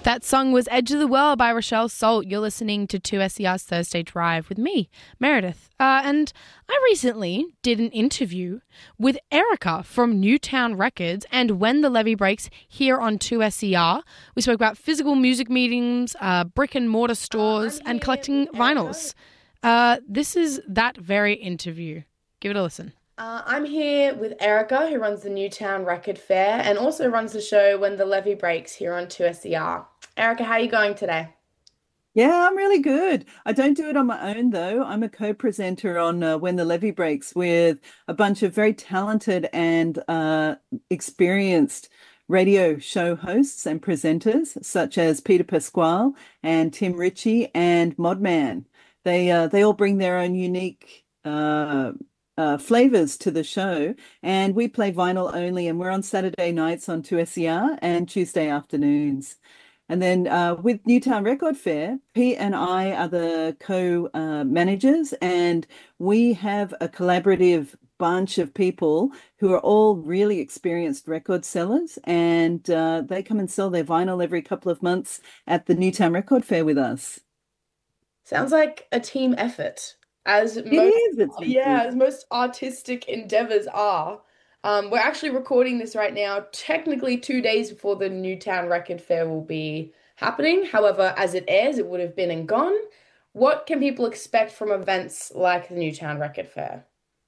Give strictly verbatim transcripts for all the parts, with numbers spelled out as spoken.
That song was Edge of the World by Rochelle Salt. You're listening to two S E R's Thursday Drive with me, Meredith. Uh, and I recently did an interview with Erica from Newtown Records and When the Levee Breaks here on two S E R. We spoke about physical music meetings, uh, brick and mortar stores, uh, and collecting vinyls. Uh, this is that very interview. Give it a listen. Uh, I'm here with Erica, who runs the Newtown Record Fair and also runs the show When the Levee Breaks here on two S E R. Erica, how are you going today? Yeah, I'm really good. I don't do it on my own, though. I'm a co-presenter on uh, When the Levee Breaks with a bunch of very talented and uh, experienced radio show hosts and presenters, such as Peter Pasquale and Tim Ritchie and Modman. They uh, they all bring their own unique uh, uh, flavors to the show, and we play vinyl only, and we're on Saturday nights on two S E R and Tuesday afternoons. And then uh, with Newtown Record Fair, Pete and I are the co-managers, uh, and we have a collaborative bunch of people who are all really experienced record sellers, and uh, they come and sell their vinyl every couple of months at the Newtown Record Fair with us. Sounds like a team effort, as It most, is. It's yeah, as most artistic endeavors are. Um, we're actually recording this right now, technically two days before the Newtown Record Fair will be happening. However, as it airs, it would have been and gone. What can people expect from events like the Newtown Record Fair?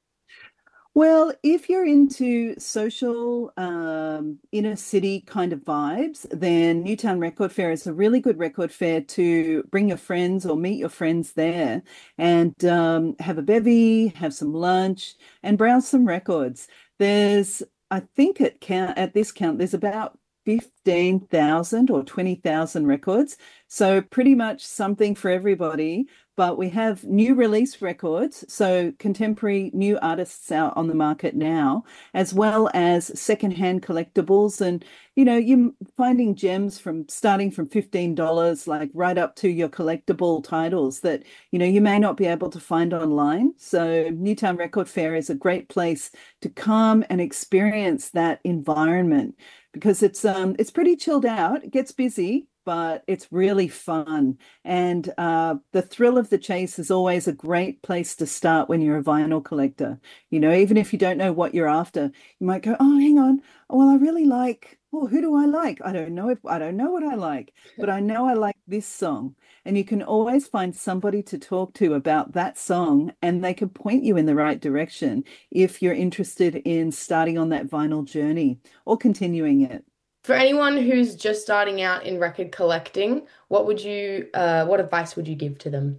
Well, if you're into social, um, inner city kind of vibes, then Newtown Record Fair is a really good record fair to bring your friends or meet your friends there and um, have a bevy, have some lunch, and browse some records. There's, I think at count at this count, there's about fifteen thousand or twenty thousand records. So pretty much something for everybody. But we have new release records, so contemporary new artists out on the market now, as well as secondhand collectibles. And, you know, you're finding gems from starting from fifteen dollars, like right up to your collectible titles that, you know, you may not be able to find online. So Newtown Record Fair is a great place to come and experience that environment because it's um it's pretty chilled out. It gets busy, but it's really fun. And uh, the thrill of the chase is always a great place to start when you're a vinyl collector. You know, even if you don't know what you're after, you might go, oh, hang on. Well, I really like, well, who do I like? I don't know if I don't know what I like, but I know I like this song. And you can always find somebody to talk to about that song, and they can point you in the right direction if you're interested in starting on that vinyl journey or continuing it. For anyone who's just starting out in record collecting, what would you, uh, what advice would you give to them?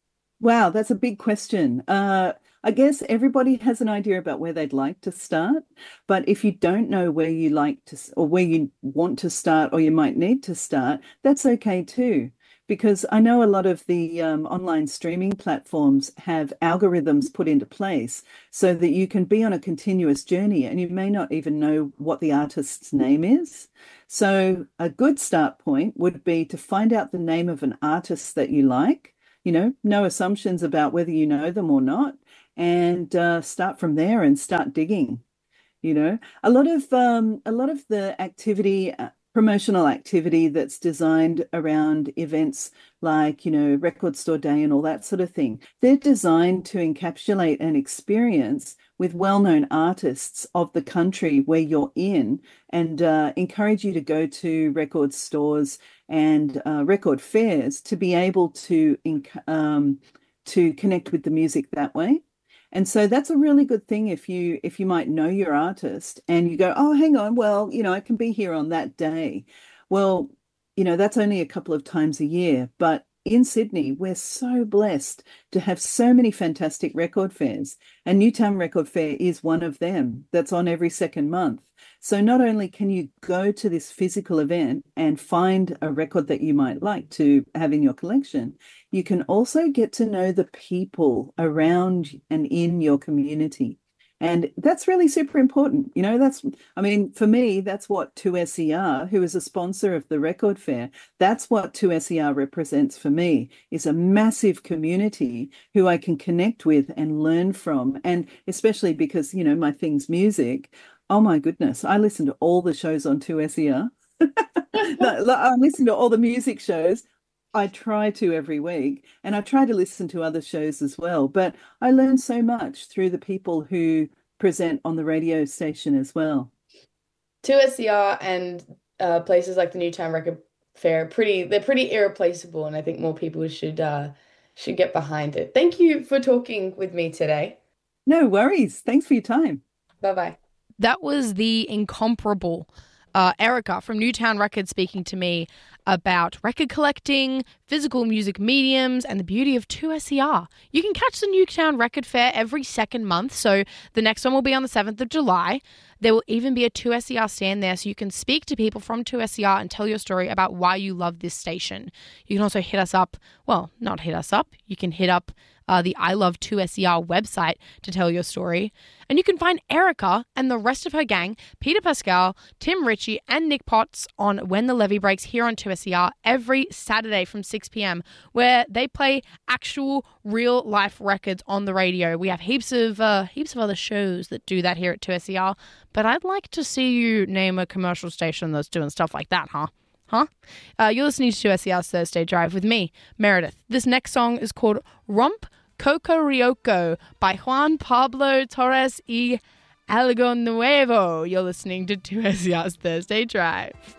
Wow, that's a big question. Uh, I guess everybody has an idea about where they'd like to start, but if you don't know where you like to or where you want to start or you might need to start, that's okay too. Because I know a lot of the um, online streaming platforms have algorithms put into place so that you can be on a continuous journey and you may not even know what the artist's name is. So a good start point would be to find out the name of an artist that you like, you know, no assumptions about whether you know them or not, and uh, start from there and start digging. You know, a lot of um, a lot of the activity. Uh, promotional activity that's designed around events like, you know, Record Store Day and all that sort of thing. They're designed to encapsulate an experience with well-known artists of the country where you're in and uh, encourage you to go to record stores and uh, record fairs to be able to, um, to connect with the music that way. And so that's a really good thing if you if you might know your artist and you go, oh, hang on, well, you know, I can be here on that day. Well, you know, that's only a couple of times a year. But in Sydney, we're so blessed to have so many fantastic record fairs. And Newtown Record Fair is one of them that's on every second month. So not only can you go to this physical event and find a record that you might like to have in your collection, you can also get to know the people around and in your community. And that's really super important. You know, that's, I mean, for me, that's what two S E R, who is a sponsor of the record fair, that's what two S E R represents for me, is a massive community who I can connect with and learn from. And especially because, you know, my thing's music. Oh my goodness, I listen to all the shows on two S E R. I listen to all the music shows. I try to every week, and I try to listen to other shows as well. But I learn so much through the people who present on the radio station as well. two S C R and uh, places like the Newtown Record Fair, pretty they're pretty irreplaceable, and I think more people should uh, should get behind it. Thank you for talking with me today. No worries. Thanks for your time. Bye-bye. That was the incomparable uh, Erica from Newtown Records speaking to me about record collecting, physical music mediums, and the beauty of two S E R. You can catch the Newtown Record Fair every second month, so the next one will be on the seventh of July. There will even be a two S E R stand there, so you can speak to people from two S E R and tell your story about why you love this station. You can also hit us up, well, not hit us up, you can hit up uh, the I Love two S E R website to tell your story. And you can find Erica and the rest of her gang, Peter Pascal, Tim Ritchie, and Nick Potts on When the Levee Breaks here on two S E R every Saturday from six p.m, where they play actual real-life records on the radio. We have heaps of uh, heaps of other shows that do that here at two S E R, but I'd like to see you name a commercial station that's doing stuff like that, huh? Huh? Uh, you're listening to two S E R's Thursday Drive with me, Meredith. This next song is called Romp Coco Rioco by Juan Pablo Torres y Algo Nuevo. You're listening to two S E R's Thursday Drive.